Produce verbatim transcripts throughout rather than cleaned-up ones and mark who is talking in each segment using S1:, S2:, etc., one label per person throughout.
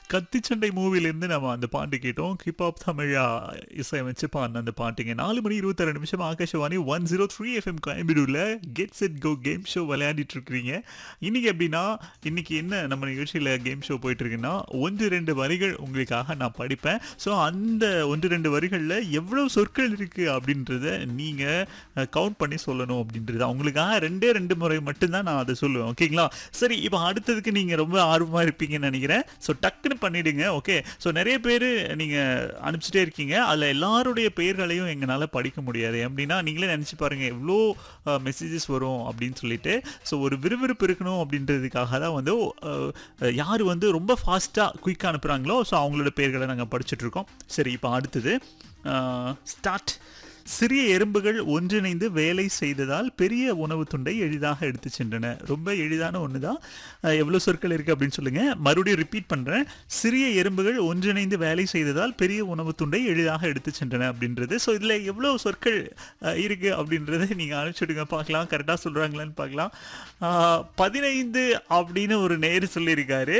S1: கத்திச்சண்டை மூவிலேருந்து நம்ம அந்த பாட்டு கேட்டோம். ஹிப்ஹாப் தமிழா இசையமைச்சு பாடின அந்த பாட்டுங்க. நாலு மணி இருபத்தி ஆறு நிமிஷம் Akashvani one zero three FM கோயம்புத்தூர்ல get set go game show விளையாடிட்டு இருக்கிறீங்க. இன்னைக்கு எப்படின்னா, இன்னைக்கு என்ன நம்ம நிகழ்ச்சியில் கேம் ஷோ போயிட்டு இருக்குன்னா, ஒன்று ரெண்டு வரிகள் உங்களுக்காக நான் படிப்பேன். ஸோ அந்த ஒன்று ரெண்டு வரிகளில் எவ்வளோ சொற்கள் இருக்கு அப்படின்றத நீங்கள் கவுண்ட் பண்ணி சொல்லணும் அப்படின்றது. அவங்களுக்காக ரெண்டே ரெண்டு முறை மட்டும்தான் நான் அதை சொல்லுவேன். ஓகேங்களா? சரி, இப்போ அடுத்ததுக்கு நீங்கள் ரொம்ப ஆர்வமாக இருப்பீங்கன்னு நினைக்கிறேன். ஸோ டக்குன்னு பண்ணிடுங்க. ஓகே, ஸோ நிறைய பேர் நீங்கள் அனுப்பிச்சிட்டே இருக்கீங்க. அதில் எல்லாருடைய பெயர்களையும் எங்களால் படிக்க முடியாது. எப்படின்னா, நீங்களே நினச்சி பாருங்கள் எவ்வளோ மெசேஜஸ் வரும் அப்படின்னு சொல்லிட்டு. ஸோ ஒரு விறுவிறுப்பு இருக்கணும் அப்படின்றதுக்காக தான் வந்து யார் வந்து ரொம்ப ஃபாஸ்ட்டாக குயிக்காக அனுப்புகிறாங்களோ ஸோ அவங்களோட பெயர்களை நாங்கள் படிச்சுட்ருக்கோம். சரி, இப்போ அடுத்தது ஸ்டார்ட். சிறிய எறும்புகள் ஒன்றிணைந்து வேலை செய்ததால் பெரிய உணவு துண்டை எளிதாக எடுத்து சென்றன. ரொம்ப எளிதான ஒன்று தான். எவ்வளோ சொற்கள் இருக்குது அப்படின்னு சொல்லுங்கள். மறுபடியும் ரிப்பீட் பண்ணுறேன். சிறிய எறும்புகள் ஒன்றிணைந்து வேலை செய்ததால் பெரிய உணவு துண்டை எளிதாக எடுத்து சென்றன அப்படின்றது. ஸோ இதில் எவ்வளோ சொற்கள் இருக்குது அப்படின்றத நீங்கள் அனுப்பிச்சுடுங்க, பார்க்கலாம் கரெக்டாக சொல்கிறாங்களான்னு பார்க்கலாம். பதினைந்து அப்படின்னு ஒரு நேர் சொல்லியிருக்காரு.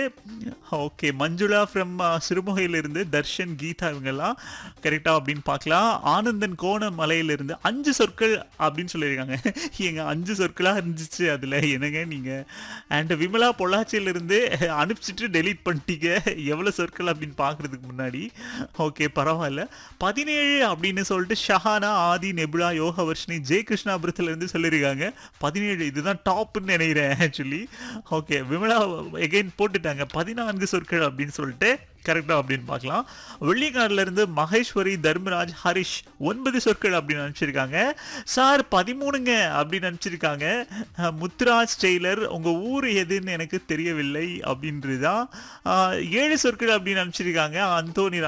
S1: ஓகே, மஞ்சுளா ஃப்ரம் சிறுமுகையிலிருந்து தர்ஷன் கீதா இவங்கெல்லாம் கரெக்டாக அப்படின்னு பார்க்கலாம். ஆனந்தன் கோணம் மலையிலிருந்து அஞ்சு சொற்கள் அப்படின்னு சொல்லியிருக்காங்க. எங்க அஞ்சு சொற்களாக இருந்துச்சு அதில் என்னங்க நீங்கள். அண்ட் விமலா பொள்ளாச்சியிலிருந்து அனுப்பிச்சிட்டு டெலீட் பண்ணிட்டீங்க எவ்வளோ சொற்கள் அப்படின்னு பார்க்குறதுக்கு முன்னாடி. ஓகே, பரவாயில்ல. பதினேழு அப்படின்னு சொல்லிட்டு ஷஹானா, ஆதி, நெபுலா, யோகவர்ஷினி, ஜெய் கிருஷ்ணாபுரத்துலேருந்து சொல்லியிருக்காங்க. பதினேழு இதுதான் டாப்னு நினைக்கிறேன் ஆக்சுவலி. ஓகே, விமலா எகைன் போட்டுட்டாங்க பதினான்கு சொற்கள் அப்படின்னு சொல்லிட்டு. கரெக்டாக அப்படின்னு பார்க்கலாம். வெள்ளிக்காடுல இருந்து மகேஸ்வரி, தர்மராஜ், ஹரிஷ் ஒன்பது சொற்கள் அப்படின்னு நினச்சிருக்காங்க. சார் பதிமூணுங்க அப்படின்னு நினச்சிருக்காங்க. முத்துராஜ் டெய்லர், உங்கள் ஊர் எதுன்னு எனக்கு தெரியவில்லை அப்படின்றது தான். ஏழு சொற்கள் அப்படின்னு நினச்சிருக்காங்க. அந்தோனி